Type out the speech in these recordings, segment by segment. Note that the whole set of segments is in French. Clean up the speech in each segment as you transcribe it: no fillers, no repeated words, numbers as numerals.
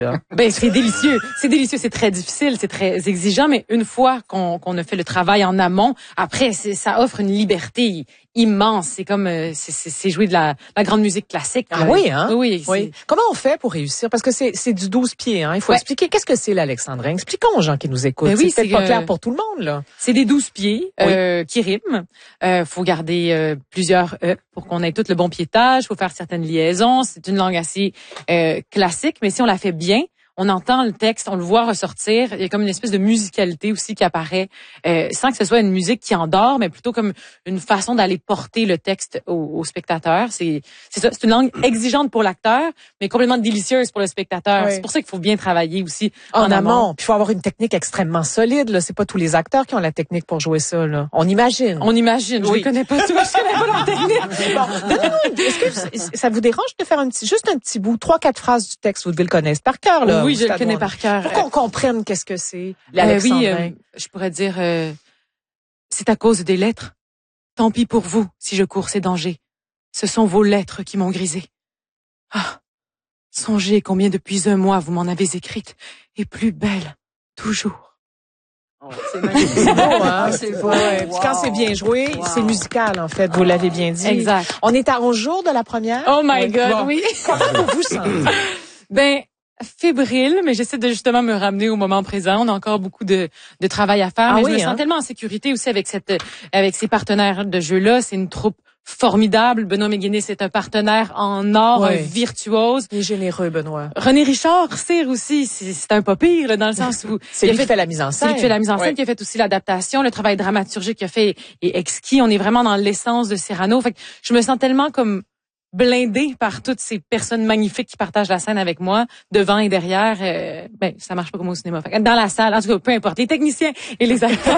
Ben c'est délicieux, c'est très difficile, c'est très exigeant, mais une fois qu'on a fait le travail en amont, après ça offre une liberté immense. C'est comme c'est jouer de la grande musique classique. Ah oui, hein? Oui. Comment on fait pour réussir? Parce que c'est du 12 pieds, hein. Il faut expliquer qu'est-ce que c'est l'alexandrin. Expliquons aux gens qui nous écoutent. Ben oui, c'est peut-être pas clair pour tout le monde, là. C'est des 12 pieds qui riment. Faut garder plusieurs E pour qu'on ait tout le bon piétage. Faut faire certaines liaisons. C'est une langue assez classique, mais si on la fait bien, on entend le texte, on le voit ressortir. Il y a comme une espèce de musicalité aussi qui apparaît, sans que ce soit une musique qui endort, mais plutôt comme une façon d'aller porter le texte au spectateur. C'est ça. C'est une langue exigeante pour l'acteur, mais complètement délicieuse pour le spectateur. Oui. C'est pour ça qu'il faut bien travailler aussi en amont. Puis il faut avoir une technique extrêmement solide. Là, c'est pas tous les acteurs qui ont la technique pour jouer ça. Là. On imagine. Je les connais pas tous. Je connais pas leur technique. Bon, est-ce que ça vous dérange de faire juste un petit bout, 3-4 phrases du texte? Vous devez le connaître par cœur, là. Oui, je le connais par cœur. Pour qu'on comprenne qu'est-ce que c'est, l'alexandrin. Oui, je pourrais dire, c'est à cause des lettres. Tant pis pour vous si je cours ces dangers. Ce sont vos lettres qui m'ont grisé. Ah, songez combien depuis un mois vous m'en avez écrite, et plus belle, toujours. Oh, c'est magnifique. C'est beau, hein? C'est beau. Ouais. Wow. Quand c'est bien joué, c'est musical, en fait. Vous l'avez bien dit. Exact. On est à 11 jours de la première. Oh my God, bon. Oui. Comment vous vous sentez? Ben, fébrile, mais j'essaie de justement me ramener au moment présent. On a encore beaucoup de travail à faire, mais je me sens tellement en sécurité aussi avec ces partenaires de jeu-là. C'est une troupe formidable. Benoît McGuinness est un partenaire en or, un virtuose. Il est généreux, Benoît. René Richard, Cyr aussi, c'est un pas pire, là, dans le sens où... c'est lui qui fait la mise en scène. C'est lui qui fait la mise en scène, qui a fait aussi l'adaptation, le travail dramaturgique qu'il a fait est exquis. On est vraiment dans l'essence de Cyrano. Fait que je me sens tellement comme blindé par toutes ces personnes magnifiques qui partagent la scène avec moi, devant et derrière. Ben, ça marche pas comme au cinéma. Fait que dans la salle, en tout cas, peu importe, les techniciens et les acteurs.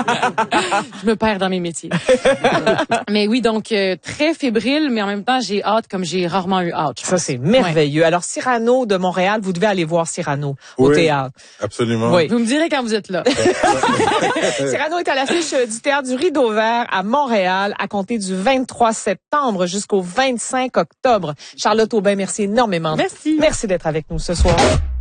Je me perds dans mes métiers. Mais oui, donc très fébrile, mais en même temps, j'ai hâte comme j'ai rarement eu hâte. Ça, c'est merveilleux. Ouais. Alors, Cyrano de Montréal, vous devez aller voir Cyrano au théâtre. Absolument. Oui. Vous me direz quand vous êtes là. Cyrano est à l'affiche du Théâtre du Rideau Vert à Montréal à compter du 23 septembre jusqu'au 25 octobre. Charlotte Aubin, merci énormément. Merci. Merci d'être avec nous ce soir.